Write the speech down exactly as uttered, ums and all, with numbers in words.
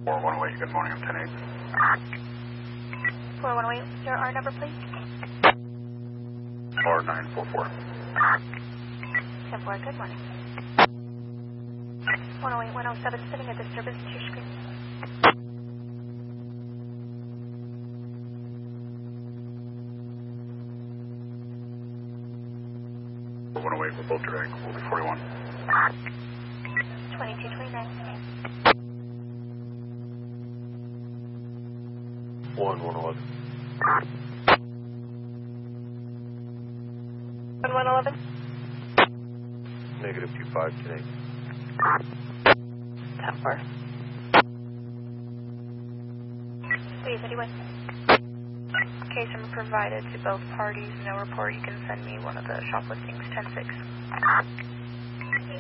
four one oh eight, good morning, I'm ten eight. four one oh eight, your R number, please. four nine four four. ten four, good morning. one oh eight, one oh seven, sending a disturbance to your screen. one oh eight, we're both direct, we'll be forty-one. twenty-two twenty-nine. one one eleven. one one eleven. Negative two five today. ten four. Please, anyone? Case number provided to both parties. No report. You can send me one of the shopliftings. ten six.